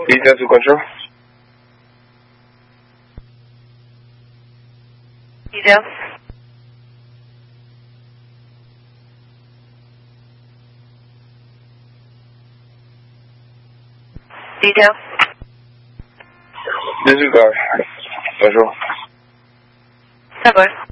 Details to control. Details. Details. Disregard. Control. Tá bom.